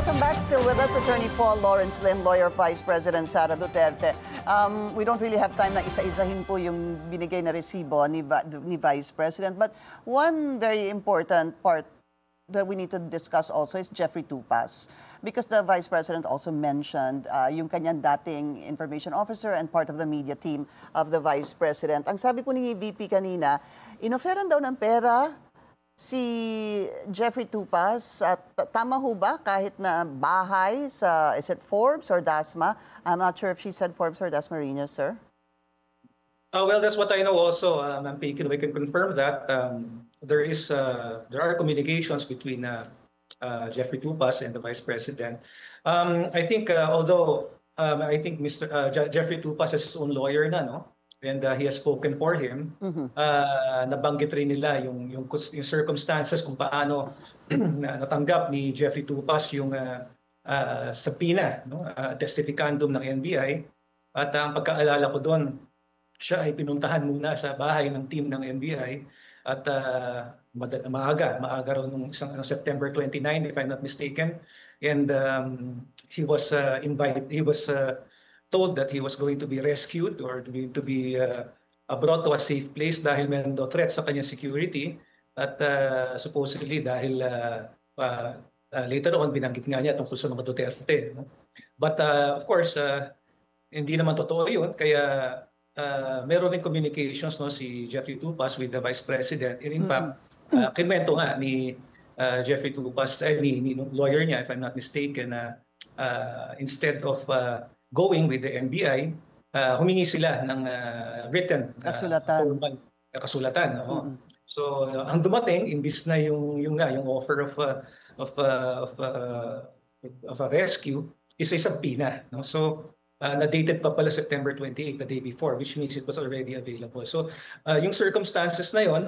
Welcome back. Still with us, Attorney Paul Lawrence Lim, lawyer of Vice President Sara Duterte. We don't really have time na isa-isahin po yung binigay na resibo ni Vice President. But one very important part that we need to discuss also is Jeffrey Tupas. Because the Vice President also mentioned yung kanyang dating information officer and part of the media team of the Vice President. Ang sabi po ni VP kanina, inoferan daw ng pera si Jeffrey Tupas, at tama ho ba kahit na bahay sa, is it Forbes or Dasma? I'm not sure if she said Forbes or Dasmariñas, sir. Well, that's what I know also. Ma'am Pinky, we can confirm that there are communications between Jeffrey Tupas and the Vice President. I think although I think Mr. Jeffrey Tupas has his own lawyer na, no? And he has spoken for him. Nabanggit rin nila yung circumstances kung paano natanggap ni Jeffrey Tupas yung subpoena, no? Testificandum ng NBI. At ang pagkaalala ko doon, siya ay pinuntahan muna sa bahay ng team ng NBI at maaga raw nung isang September 29, if I'm not mistaken. And he was told that he was going to be rescued or to be brought to a safe place dahil meron daw threat sa kanyang security, at supposedly dahil later on binanggit nga niya tungkol sa mga Duterte, no? But of course hindi naman totoo yun, kaya meron rin communications, no, si Jeffrey Tupas with the Vice President. And in fact kinwento nga ni Jeffrey Tupas, ni lawyer niya, if I'm not mistaken, instead of going with the NBI, humingi sila ng written kasulatan. No? So ang dumating, imbis na yung offer of a rescue, is a subpoena. No? So na-dated pa pala September 28, the day before, which means it was already available. So yung circumstances na yon,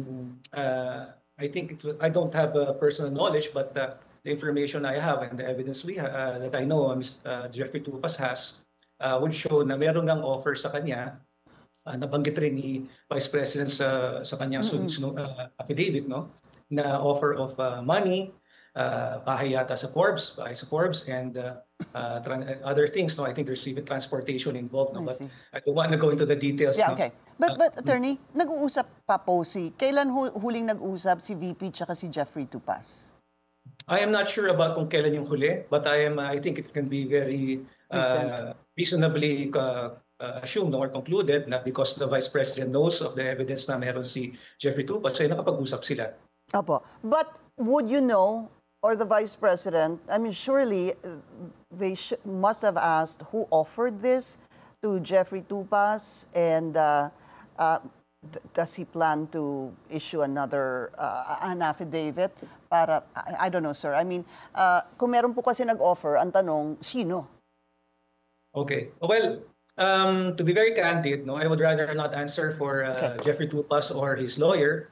I think I don't have personal knowledge, but the information I have and the evidence that I know Jeffrey Tupas has would show na meron ngang offer sa kanya. Nabanggit rin ni Vice President sa kanyang affidavit, no, na offer of money, bahay yata sa Forbes, and other things. No, I think there's even transportation involved. No, but I don't want to go into the details. Yeah, no? okay. But attorney, nag-uusap pa po kailan huling nag-usap si VP tsaka si Jeffrey Tupas? I am not sure about kung kailan yung huli, but I think it can be very reasonably assumed or concluded na because the Vice President knows of the evidence na meron si Jeffrey Tupas, ay nakapag-usap sila. Opo. But would you know, or the Vice President, I mean, surely they must have asked who offered this to Jeffrey Tupas, and does he plan to issue another an affidavit para, I don't know, sir. I mean, kung meron po kasi nag-offer, ang tanong, sino? Okay. Well, to be very candid, no, I would rather not answer for Jeffrey Tupas or his lawyer.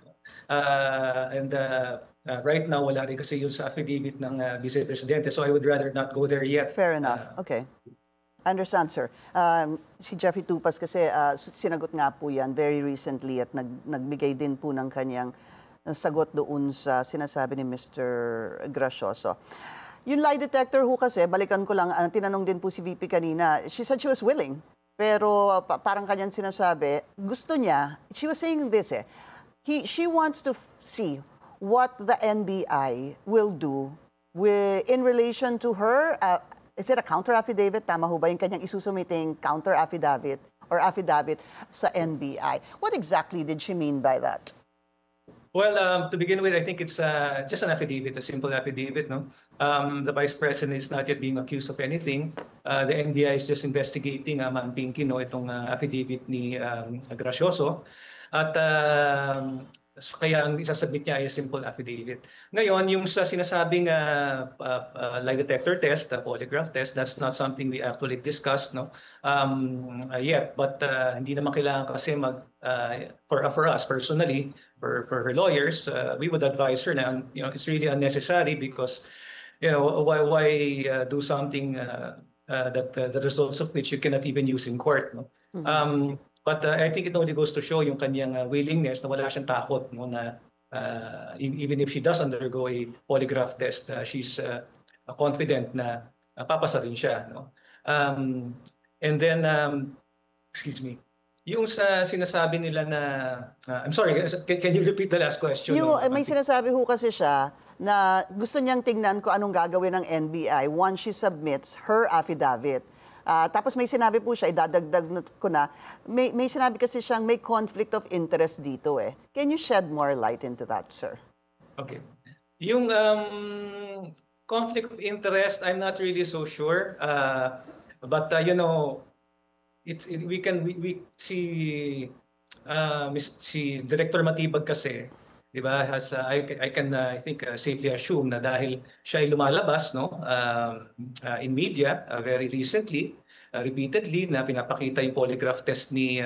Right now, wala rin kasi yun sa affidavit ng Vice Presidente, so I would rather not go there yet. Fair enough. Okay. Understand, sir. Si Jeffrey Tupas kasi sinagot nga po yan very recently at nagbigay din po ng kanyang sagot doon sa sinasabi ni Mr. Gracioso. Yung lie detector ho kasi, balikan ko lang, tinanong din po si VP kanina, she said she was willing. Pero parang kanyang sinasabi, gusto niya, she was saying this she wants to see what the NBI will do in relation to her. Is it a counter-affidavit? Tama ho ba yung kanyang isusumiting counter-affidavit or affidavit sa NBI? What exactly did she mean by that? Well, to begin with, I think it's just an affidavit, a simple affidavit. No, the Vice President is not yet being accused of anything. The NBI is just investigating, Ma'am Pinky, no, itong affidavit ni Gracioso. At kaya ang isasubmit niya ay simple affidavit. Ngayon, yung sa sinasabing lie detector test, polygraph test, that's not something we actually discussed, no, yet. But hindi naman kailangan kasi for us personally, for her lawyers, we would advise her na, you know, it's really unnecessary because, you know, why do something that the results of which you cannot even use in court, no? But I think it only goes to show yung kanyang willingness na wala siyang takot, no, na even if she does undergo a polygraph test, she's confident na papasa rin siya. No? And then, excuse me, yung sa sinasabi nila na, I'm sorry, can you repeat the last question? May sinasabi ho kasi siya na gusto niyang tingnan kung anong gagawin ng NBI once she submits her affidavit. Tapos may sinabi po siya, idadagdag ko na, may sinabi kasi siyang may conflict of interest dito eh. Can you shed more light into that, sir? Okay. Yung conflict of interest, I'm not really so sure. But you know, we see si Director Matibag kasi, di ba, has I can I think safely assume na dahil siya ay lumalabas in media very recently, repeatedly na pinapakita yung polygraph test ni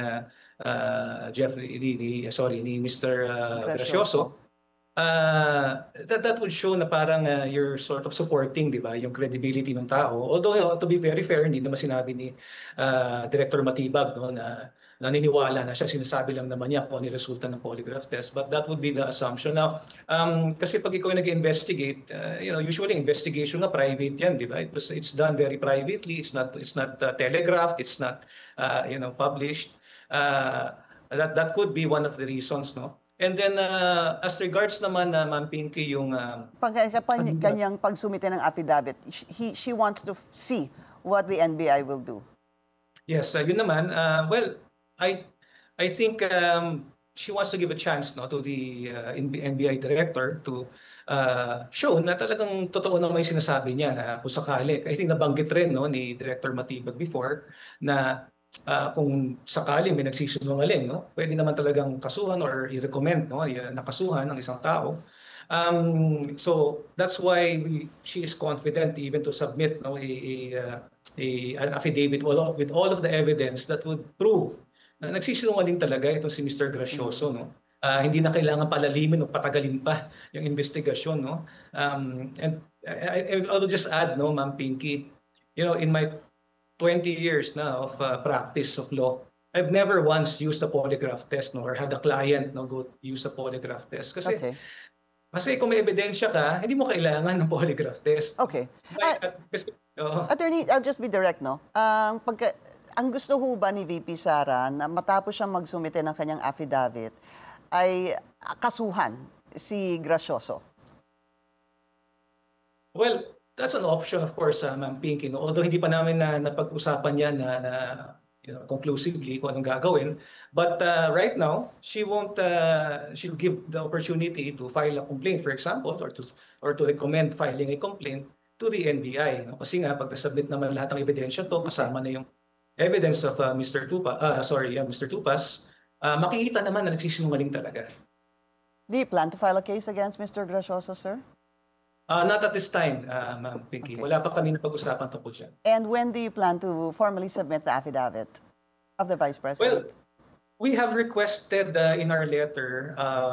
ni Mr. Gracioso. That would show na parang you're sort of supporting, di ba, yung credibility ng tao. Although, to be very fair, hindi naman sinabi ni Director Matibag na naniniwala na siya, sinasabi lang naman niya kung ano yung resulta ng polygraph test. But that would be the assumption. Now, kasi pag ikaw nag-investigate, usually investigation na private yan, di ba? It's done very privately. It's not telegraphed. It's not published. That could be one of the reasons, no? And then, as regards naman na Ma'am Pinky, yung... kanyang pagsumite ng affidavit, she wants to see what the NBI will do. Yes, yun naman. Well, I think she wants to give a chance to the NBI director to show na talagang totoo na may sinasabi niya na kung sakali. I think nabanggit rin ni Director Matibag before na kung sakali may nagsisinungaling, pwede naman talagang kasuhan or i-recommend na kasuhan ng isang tao. So that's why she is confident even to submit an affidavit with all of the evidence that would prove na nagsisinungaling talaga itong si Mr. Gracioso. Hindi na kailangan palalimin o patagalin pa yung investigasyon. And I'll just add, Ma'am Pinky, in my 20 years now of practice of law, I've never once used a polygraph test or had a client go use a polygraph test. Kasi kung may ebidensya ka, hindi mo kailangan ng polygraph test. Okay. Attorney, I'll just be direct, ang gusto ho ba ni VP Sara na matapos siyang magsumite ng kanyang affidavit ay kasuhan si Gracioso? Well, that's an option, of course, Ma'am Pinky. Although hindi pa namin napag-usapan yan na conclusively kung anong gagawin. But right now, she'll give the opportunity to file a complaint, for example, or to recommend filing a complaint to the NBI. Kasi nga, pag nasubmit naman lahat ng ebidensya to, kasama na yung evidence of Mr. Tupas, makikita naman na nagsisinungaling talaga. Do you plan to file a case against Mr. Gracioso, sir? Not at this time, Ma'am Pinky. Okay. Wala pa kami napag-usapan tungkol dyan. And when do you plan to formally submit the affidavit of the Vice President? Well, we have requested in our letter,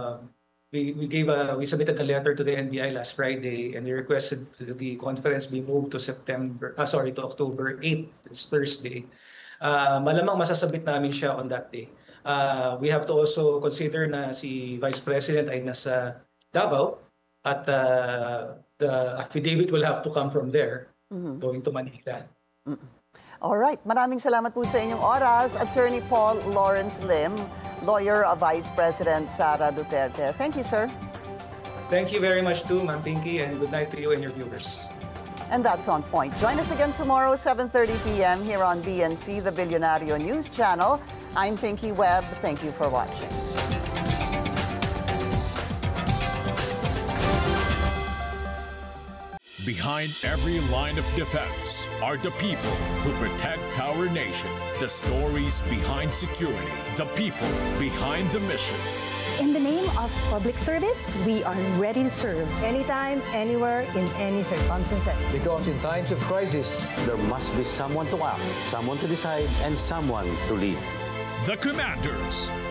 we submitted a letter to the NBI last Friday, and we requested the conference be moved to October 8th. It's Thursday. Malamang masasabit namin siya on that day. We have to also consider na si Vice President ay nasa Davao, at the affidavit will have to come from there, going to Manila. All right. Maraming salamat po sa inyong oras. Attorney Paul Lawrence Lim, lawyer of Vice President Sara Duterte. Thank you, sir. Thank you very much too, Ma'am Pinky, and good night to you and your viewers. And that's On Point. Join us again tomorrow, 7:30 p.m. here on BNC, the Billionario News Channel. I'm Pinky Webb. Thank you for watching. Behind every line of defense are the people who protect our nation. The stories behind security. The people behind the mission. In the name of public service, we are ready to serve anytime, anywhere, in any circumstances. Because in times of crisis, there must be someone to act, someone to decide, and someone to lead. The Commanders.